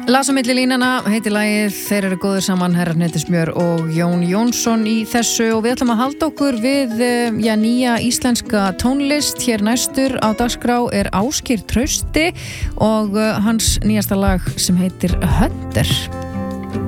Las á milli línana heitir lagið, þeir eru góðir saman, Herra Hnetusmjör og Jón Jónsson í þessu og við ætlum að halda okkur við nýja íslenska tónlist. Hér næstur á dagskrá er Ásgeir Trausti og hans nýjasta lag sem heitir Hunter.